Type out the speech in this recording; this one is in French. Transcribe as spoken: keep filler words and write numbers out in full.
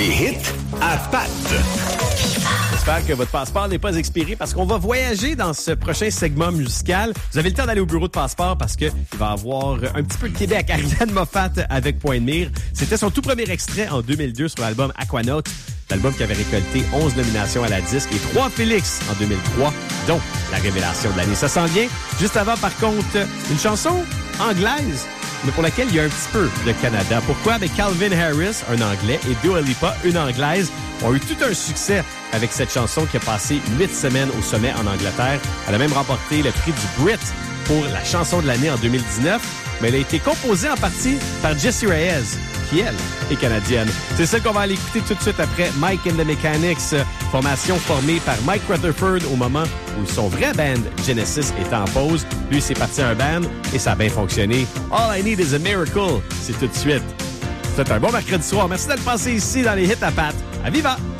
Les hits à Pat. J'espère que votre passeport n'est pas expiré parce qu'on va voyager dans ce prochain segment musical. Vous avez le temps d'aller au bureau de passeport parce qu'il va y avoir un petit peu de Québec. Ariane Moffat avec Point de mire. C'était son tout premier extrait en deux mille deux sur l'album Aquanaut. L'album qui avait récolté onze nominations à la disque et trois Félix en deux mille trois, dont la révélation de l'année. Ça s'en vient. Juste avant, par contre, une chanson anglaise, mais pour laquelle il y a un petit peu de Canada. Pourquoi? Avec Calvin Harris, un Anglais, et Dua Lipa, une Anglaise, ont eu tout un succès avec cette chanson qui a passé huit semaines au sommet en Angleterre. Elle a même remporté le prix du Brit pour la chanson de l'année en deux mille dix-neuf, mais elle a été composée en partie par Jessie Reyez, qui, elle, est canadienne. C'est ça qu'on va aller écouter tout de suite après Mike and the Mechanics, formation formée par Mike Rutherford au moment où son vrai band Genesis est en pause. Lui, c'est parti un band et ça a bien fonctionné. All I Need is a Miracle, c'est tout de suite. C'est un bon mercredi soir. Merci d'être passé ici dans les hits à Pat. À Viva!